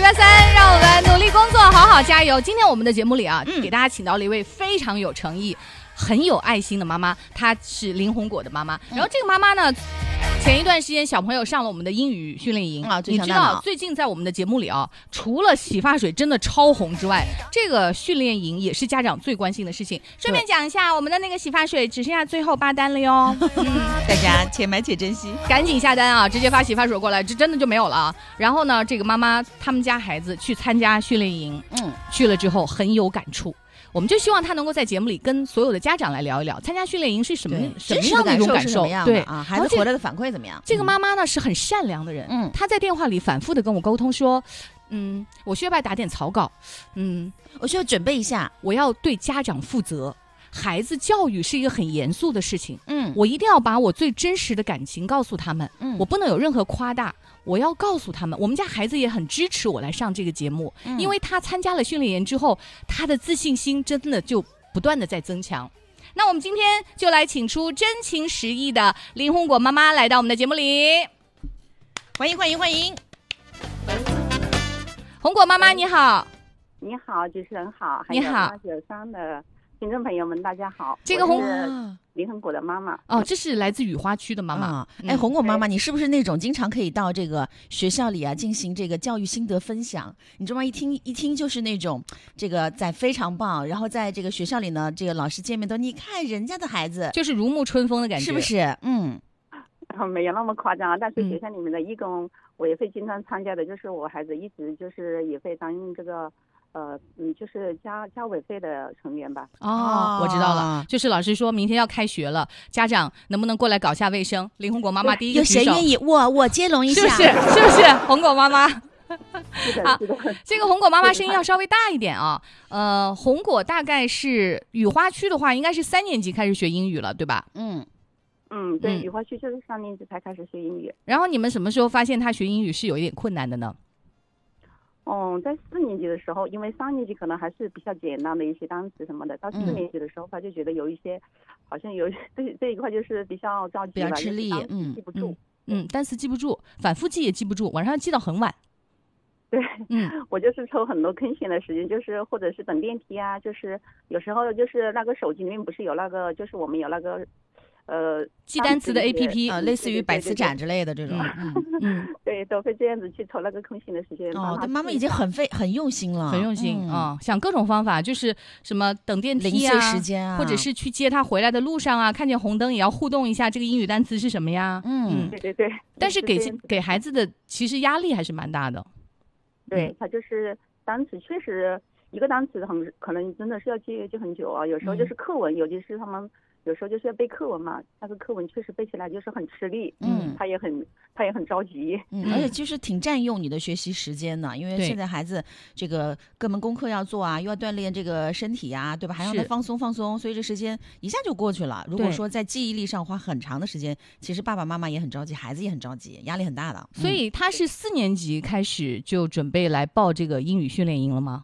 拜三，让我们努力工作，好好加油。今天我们的节目里啊，给大家请到了一位非常有诚意、很有爱心的妈妈，她是林红果的妈妈。然后这个妈妈呢，前一段时间小朋友上了我们的英语训练营啊，你知道最近在我们的节目里啊，除了洗发水真的超红之外，这个训练营也是家长最关心的事情。顺便讲一下，我们的那个洗发水只剩下最后8单了哟， 大家且买且珍惜， 赶紧下单啊，直接发洗发水过来，这真的就没有了啊。然后呢，这个妈妈他们家孩子去参加训练营，去了之后很有感触。我们就希望他能够在节目里跟所有的家长来聊一聊，参加训练营是什么样的一种感受？ 对啊，孩子回来的反馈怎么样？ 这个妈妈呢是很善良的人，她在电话里反复的跟我沟通说，我需要不要打点草稿？ 我需要准备一下， 我要对家长负责。孩子教育是一个很严肃的事情，我一定要把我最真实的感情告诉他们，我不能有任何夸大，我要告诉他们。我们家孩子也很支持我来上这个节目，因为他参加了训练营之后，他的自信心真的就不断的在增强。那我们今天就来请出真情实意的林红果妈妈来到我们的节目里， 欢迎欢迎欢迎！ 红果妈妈你好。 你好，主持人好， 你好 ，893的听众朋友们，大家好。 这个林红果的妈妈哦，这是来自雨花区的妈妈。 红果妈妈，你是不是那种经常可以到这个学校里啊进行这个教育心得分享？你知道吗？一听就是那种这个在非常棒，然后在这个学校里呢，这个老师见面都你看人家的孩子就是如沐春风的感觉， 是不是？ 没有那么夸张，但是学校里面的义工我也会经常参加的，就是我孩子一直就是也会担任这个。就是加委会的成员吧。 哦，我知道了，就是老师说明天要开学了，家长能不能过来搞下卫生？林红果妈妈第一个举手， 有谁愿意？我接龙一下， 是不是？红果妈妈。 是的，是的。 这个红果妈妈声音要稍微大一点啊。红果大概是雨花区的话，应该是3年级开始学英语了，对吧？ 对，雨花区就是3年级才开始学英语。 然后你们什么时候发现他学英语是有一点困难的呢？ 在4年级的时候，因为3年级可能还是比较简单的一些单词什么的，到4年级的时候，他就觉得有一些，好像有这一块就是比较着急， 比较吃力， 记不住， 单词记不住，反复记也记不住，晚上记到很晚。 对，我就是抽很多空闲的时间，就是或者是等电梯啊，就是有时候就是那个手机里面不是有那个，就是我们有那个。 记单词的 APP 啊，类似于百词斩之类的这种， 对，都会这样子去抽那个空闲的时间。 妈妈已经很用心了， 很用心啊，想各种方法，就是什么等电梯啊， 零碎时间啊， 或者是去接他回来的路上啊，看见红灯也要互动一下，这个英语单词是什么呀？ 对。 但是给孩子的其实压力还是蛮大的。 对，他就是单词确实一个单词可能真的是要记很久啊，有时候就是课文，尤其是他们。有时候就是要背课文嘛，那个课文确实背起来就是很吃力，他也很着急， 而且就是挺占用你的学习时间的，因为现在孩子这个各门功课要做啊，又要锻炼这个身体啊，对吧？还让他放松放松，所以这时间一下就过去了。如果说在记忆力上花很长的时间，其实爸爸妈妈也很着急，孩子也很着急，压力很大的。 所以他是4年级开始就准备来报这个英语训练营了吗？